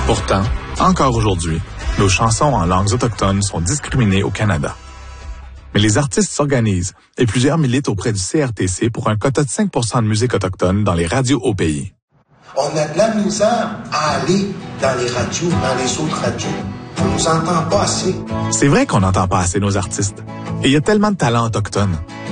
Pourtant, encore aujourd'hui, nos chansons en langues autochtones sont discriminées au Canada. Mais les artistes s'organisent et plusieurs militent auprès du CRTC pour un quota de 5 % de musique autochtone dans les radios au pays. On a de la misère à aller dans les radios, dans les autres radios. On nous entend pas assez. C'est vrai qu'on n'entend pas assez nos artistes. Et il y a tellement de talents autochtones.